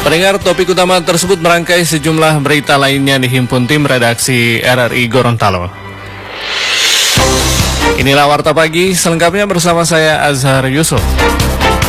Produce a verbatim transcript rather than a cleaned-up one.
Pendengar, topik utama tersebut merangkai sejumlah berita lainnya dihimpun tim redaksi R R I Gorontalo. Inilah Warta Pagi, selengkapnya bersama saya Azhar Yusuf.